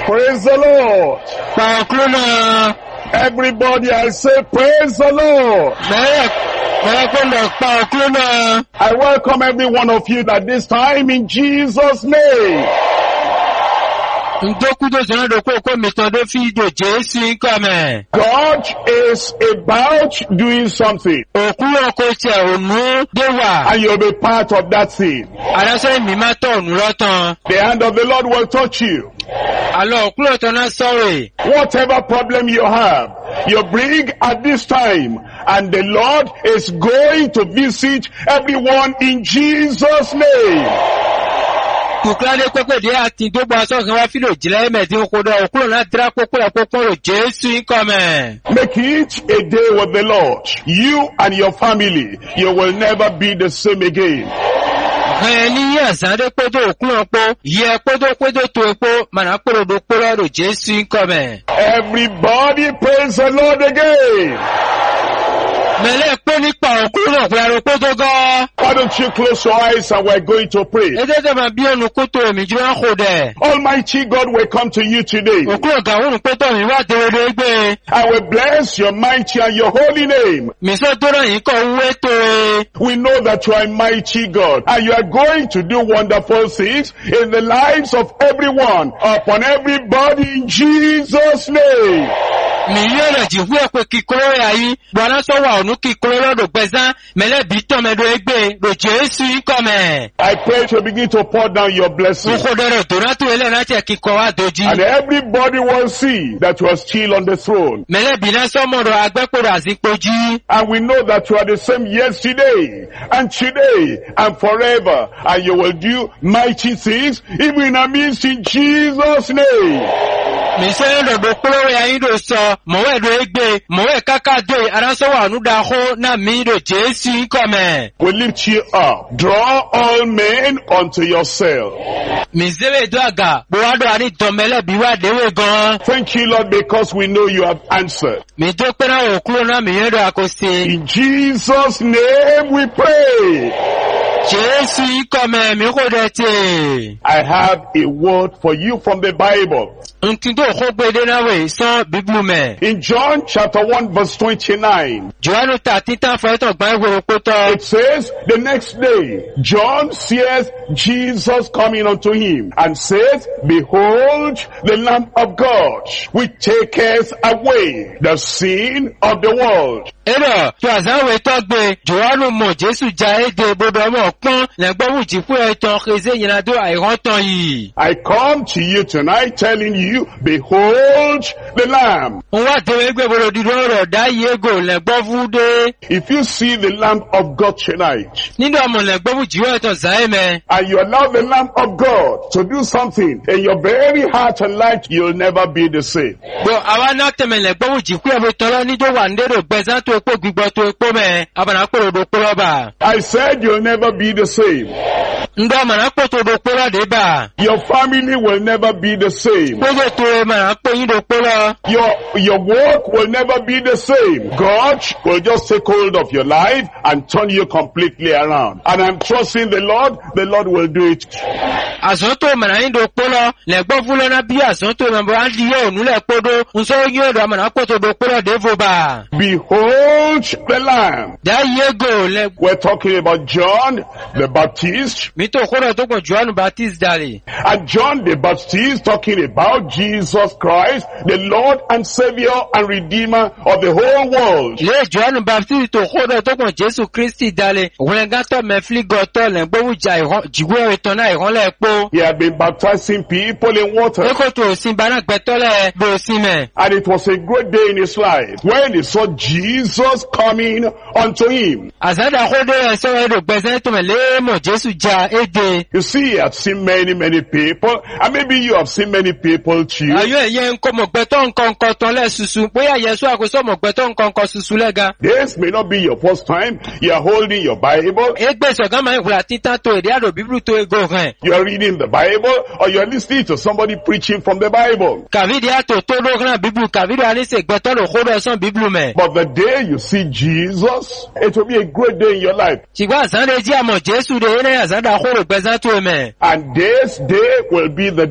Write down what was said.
Praise the Lord. Pakluna. Everybody, I say praise the Lord. I welcome every one of you at this time in Jesus' name. God is about doing something, and you'll be part of that thing. The hand of the Lord will touch you. Whatever problem you have, you bring at this time, and the Lord is going to visit everyone in Jesus' name. Make it a day with the Lord. You and your family, you will never be the same again. Everybody praise the Lord again. Why don't you close your eyes and we're going to pray. Almighty God will come to you today. I will bless your mighty and your holy name. We know that you are a mighty God and you are going to do wonderful things in the lives of everyone, upon everybody in Jesus' name. I pray to begin to pour down your blessings. And everybody will see that you are still on the throne. And we know that you are the same yesterday and today and forever. And you will do mighty things even in our midst in Jesus' name. We lift you up. Draw all men unto yourself. Thank you, Lord, because we know you have answered. In Jesus' name we pray. I have a word for you from the Bible. In John chapter 1 verse 29, it says, the next day, John sees Jesus coming unto him and says, behold, the Lamb of God, which taketh away the sin of the world. I come to you tonight telling you, behold the Lamb. If you see the Lamb of God tonight, and you allow the Lamb of God to do something in your very heart and life, you'll never be the same. I said you'll never be the same. Your family will never be the same. Your work will never be the same. God will just take hold of your life and turn you completely around. And I'm trusting the Lord will do it. Behold the Lamb. We're talking about John the Baptist. And John the Baptist talking about Jesus Christ, the Lord and Savior and Redeemer of the whole world. He had been baptizing people in water. And it was a great day in his life when he saw Jesus coming unto him. You see, he had seen many people, and maybe you have seen many people too. This may not be your first time. You are holding your Bible. You are reading the Bible, or you are listening to somebody preaching from the Bible. But the day you see Jesus, it will be a great day in your life. And this day will be the